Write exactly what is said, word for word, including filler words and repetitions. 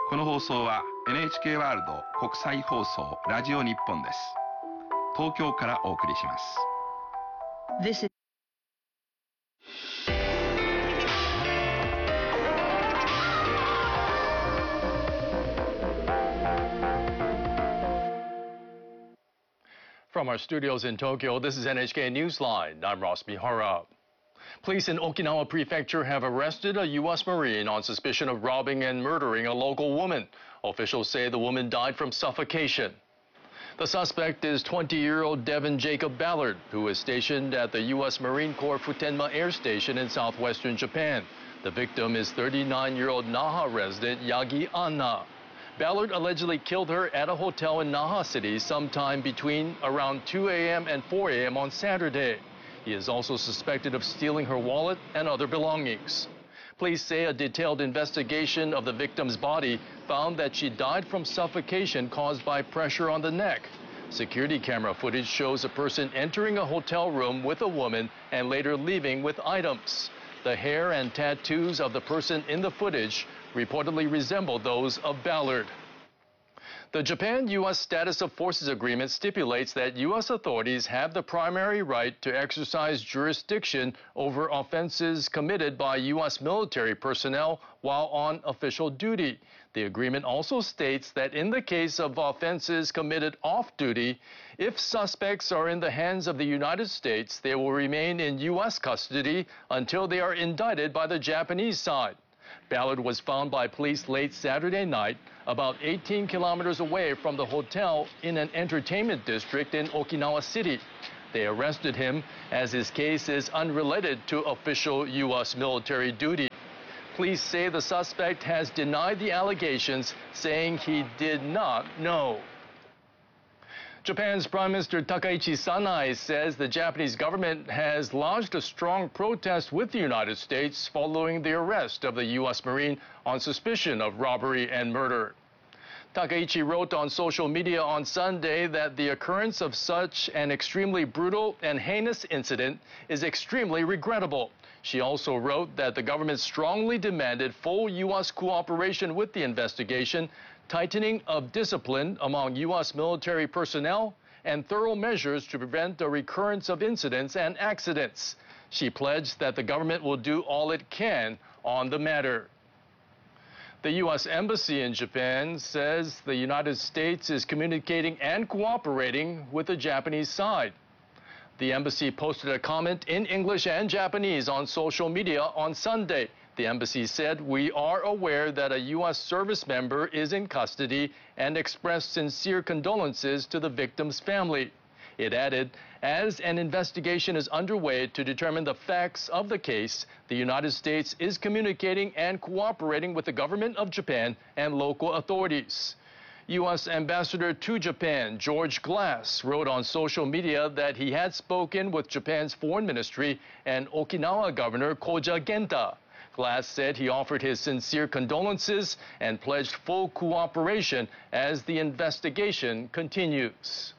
この放送は エヌエイチケー ワールド国際放送ラジオ日本です。東京からお送りします。 This is From our studios in Tokyo, this is N H K Newsline. I'm Ross Mihara. Police in Okinawa Prefecture have arrested a U S Marine on suspicion of robbing and murdering a local woman. Officials say the woman died from suffocation. The suspect is twenty-year-old Devin Jacob Ballard, who is stationed at the U S Marine Corps Futenma Air Station in southwestern Japan. The victim is thirty-nine-year-old Naha resident Yagi Anna. Ballard allegedly killed her at a hotel in Naha City sometime between around two a m and four a m on Saturday. He is also suspected of stealing her wallet and other belongings. Police say a detailed investigation of the victim's body found that she died from suffocation caused by pressure on the neck. Security camera footage shows a person entering a hotel room with a woman and later leaving with items. The hair and tattoos of the person in the footage reportedly resemble those of Ballard. The Japan-U S Status of Forces Agreement stipulates that U S authorities have the primary right to exercise jurisdiction over offenses committed by U S military personnel while on official duty. The agreement also states that in the case of offenses committed off-duty, if suspects are in the hands of the United States, they will remain in U S custody until they are indicted by the Japanese side. Ballard was found by police late Saturday night, about eighteen kilometers away from the hotel in an entertainment district in Okinawa City. They arrested him as his case is unrelated to official U S military duty. Police say the suspect has denied the allegations, saying he did not know. Japan's Prime Minister Takaichi Sanae says the Japanese government has lodged a strong protest with the United States following the arrest of the U S Marine on suspicion of robbery and murder. Takaichi wrote on social media on Sunday that the occurrence of such an extremely brutal and heinous incident is extremely regrettable. She also wrote that the government strongly demanded full U S cooperation with the investigation, tightening of discipline among U S military personnel, and thorough measures to prevent a recurrence of incidents and accidents. She pledged that the government will do all it can on the matter. The U S Embassy in Japan says the United States is communicating and cooperating with the Japanese side. The embassy posted a comment in English and Japanese on social media on Sunday. The embassy said, "We are aware that a U S service member is in custody and expressed sincere condolences to the victim's family." It added, "As an investigation is underway to determine the facts of the case, the United States is communicating and cooperating with the government of Japan and local authorities." U S Ambassador to Japan, George Glass, wrote on social media that he had spoken with Japan's foreign ministry and Okinawa Governor Koja Genta. Glass said he offered his sincere condolences and pledged full cooperation as the investigation continues.